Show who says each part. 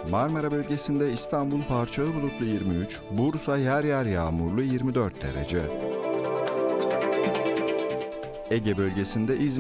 Speaker 1: Marmara bölgesinde İstanbul parçalı bulutlu 23, Bursa yer yer yağmurlu 24 derece. Ege bölgesinde İzmir